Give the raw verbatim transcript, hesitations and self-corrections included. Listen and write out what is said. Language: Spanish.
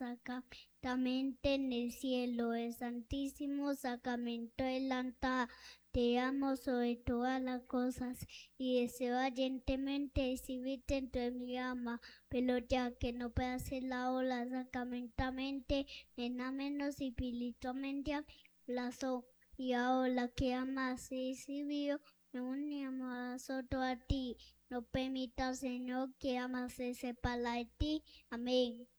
sacramentamente en el cielo, el santísimo sacramento de la Santa. Te amo sobre todas las cosas y deseo ardientemente recibirte dentro de mi alma, pero ya que no puedo hacer la ola sacramentamente, nada menos espiritualmente abrazo. Y ahora que amas recibido, me unimos a nosotros a ti. No permita, Señor, que amas se separa de ti. Amén.